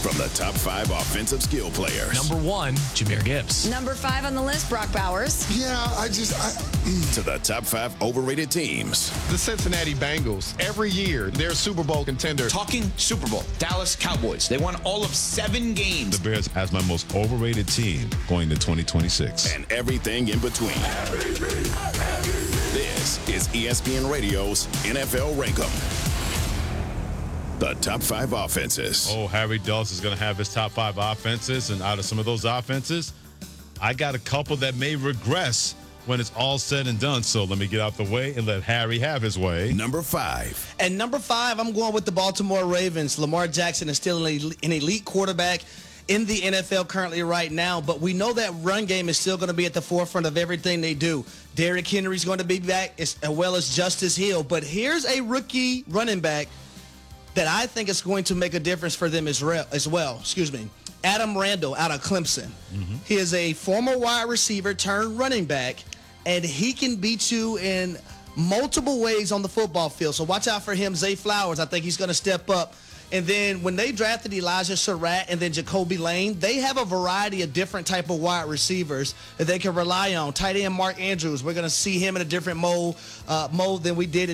from the top 5 offensive skill players. Number 1, Jahmyr Gibbs. Number 5 on the list, Brock Bowers. To the top 5 overrated teams. The Cincinnati Bengals. Every year, they're a Super Bowl contender. Talking Super Bowl, Dallas Cowboys. They won all of 7 games. The Bears as my most overrated team going to 2026. And everything in between. This is ESPN Radio's NFL Rankum. The top 5 offenses. Oh, Harry Dawes is going to have his top 5 offenses. And out of some of those offenses, I got a couple that may regress when it's all said and done. So let me get out the way and let Harry have his way. Number 5. And number 5, I'm going with the Baltimore Ravens. Lamar Jackson is still an elite quarterback in the NFL currently right now, but we know that run game is still going to be at the forefront of everything they do. Derrick Henry's going to be back as well as Justice Hill. But here's a rookie running back that I think is going to make a difference for them as well. Adam Randall out of Clemson. He is a former wide receiver turned running back, and he can beat you in multiple ways on the football field. So watch out for him. Zay Flowers, I think he's going to step up. And then when they drafted Elijah Surratt and then Jacoby Lane, they have a variety of different type of wide receivers that they can rely on. Tight end Mark Andrews, we're going to see him in a different mode than we did in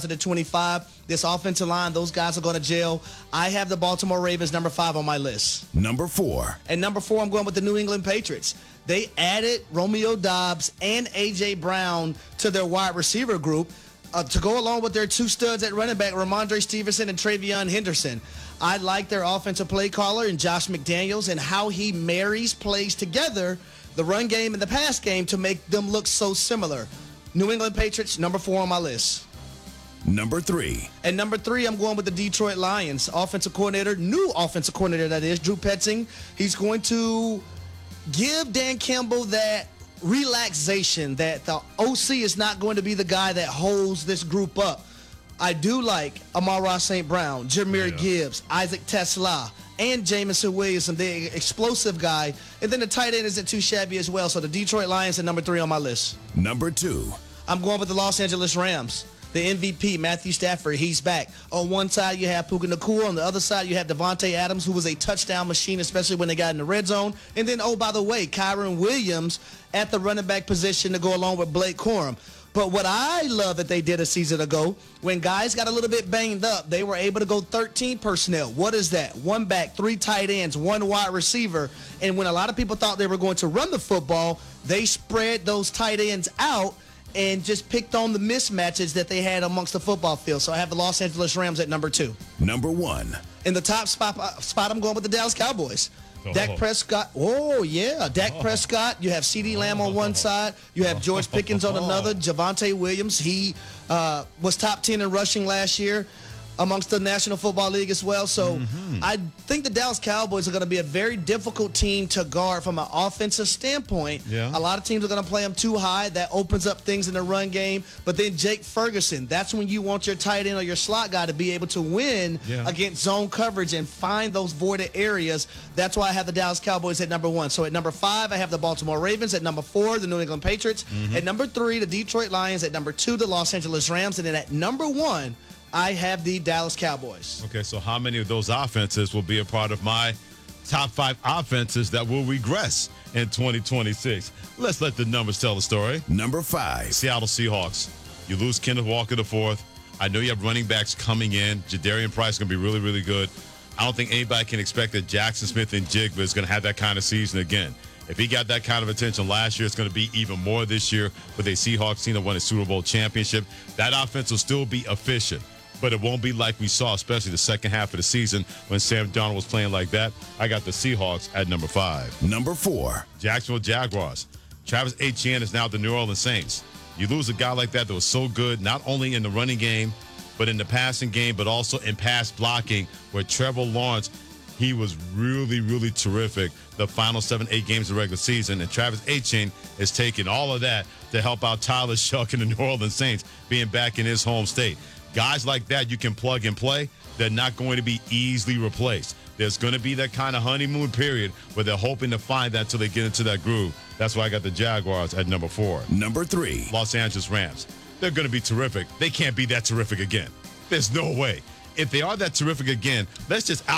2025. This offensive line, those guys are going to gel. I have the Baltimore Ravens number 5 on my list. Number 4. And number 4, I'm going with the New England Patriots. They added Romeo Doubs and A.J. Brown to their wide receiver group to go along with their 2 studs at running back, Ramondre Stevenson and Travion Henderson. I like their offensive play caller and Josh McDaniels and how he marries plays together, the run game and the pass game, to make them look so similar. New England Patriots, number 4 on my list. Number 3. And number 3, I'm going with the Detroit Lions. Offensive coordinator, new offensive coordinator that is, Drew Petzing. He's going to give Dan Campbell that relaxation, that the OC is not going to be the guy that holds this group up. I do like Amon-Ra St. Brown, Jahmyr Gibbs, Isaac Tesla, and Jamison Williamson, the explosive guy. And then the tight end isn't too shabby as well. So the Detroit Lions at number 3 on my list. Number 2. I'm going with the Los Angeles Rams. The MVP, Matthew Stafford, he's back. On one side, you have Puka Nacua. On the other side, you have Devontae Adams, who was a touchdown machine, especially when they got in the red zone. And then, oh, by the way, Kyron Williams at the running back position to go along with Blake Corum. But what I love that they did a season ago, when guys got a little bit banged up, they were able to go 13 personnel. What is that? 1 back, 3 tight ends, 1 wide receiver. And when a lot of people thought they were going to run the football, they spread those tight ends out and just picked on the mismatches that they had amongst the football field. So I have the Los Angeles Rams at number 2. Number 1. In the top spot, I'm going with the Dallas Cowboys. Dak Prescott. Dak Prescott. You have CeeDee Lamb on one side. You have George Pickens on another. Javonte Williams. He was top 10 in rushing last year amongst the National Football League as well. So I think the Dallas Cowboys are going to be a very difficult team to guard from an offensive standpoint. Yeah. A lot of teams are going to play them too high. That opens up things in the run game. But then Jake Ferguson, that's when you want your tight end or your slot guy to be able to win against zone coverage and find those voided areas. That's why I have the Dallas Cowboys at number 1. So at number 5, I have the Baltimore Ravens. At number 4, the New England Patriots. At number 3, the Detroit Lions. At number 2, the Los Angeles Rams. And then at number 1, I have the Dallas Cowboys. Okay, so how many of those offenses will be a part of my top 5 offenses that will regress in 2026? Let's let the numbers tell the story. Number 5. Seattle Seahawks. You lose Kenneth Walker the 4th. I know you have running backs coming in. Jadarian Price is going to be really, really good. I don't think anybody can expect that Jackson Smith and Jigba is going to have that kind of season again. If he got that kind of attention last year, it's going to be even more this year with a Seahawks team that won a Super Bowl championship. That offense will still be efficient, but it won't be like we saw, especially the second half of the season when Sam Darnold was playing like that. I got the Seahawks at number 5. Number 4. Jacksonville Jaguars. Travis Etienne is now the New Orleans Saints. You lose a guy like that was so good, not only in the running game, but in the passing game, but also in pass blocking, where Trevor Lawrence, he was really, really terrific the final 7-8 games of the regular season. And Travis Etienne is taking all of that to help out Tyler Shuck and the New Orleans Saints being back in his home state. Guys like that you can plug and play. They're not going to be easily replaced. There's going to be that kind of honeymoon period where they're hoping to find that until they get into that groove. That's why I got the Jaguars at number 4. Number 3. Los Angeles Rams. They're going to be terrific. They can't be that terrific again. There's no way. If they are that terrific again, let's just